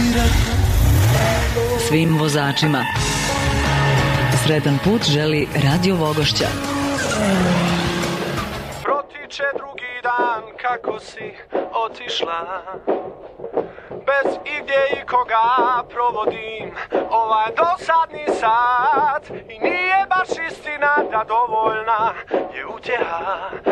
Svim vozačima sretan put želi Radio Vogošća. Protiče drugi dan kako si otišla, bez igdje i koga provodim ovaj dosadni sat. I nije baš istina da dovoljna je utjeha.